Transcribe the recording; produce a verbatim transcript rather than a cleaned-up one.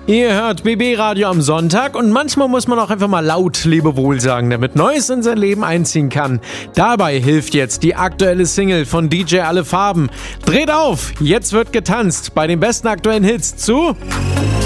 Ihr hört B B Radio am Sonntag und manchmal muss man auch einfach mal laut Lebewohl sagen, damit Neues in sein Leben einziehen kann. Dabei hilft jetzt die aktuelle Single von D J Alle Farben. Dreht auf, jetzt wird getanzt bei den besten aktuellen Hits zu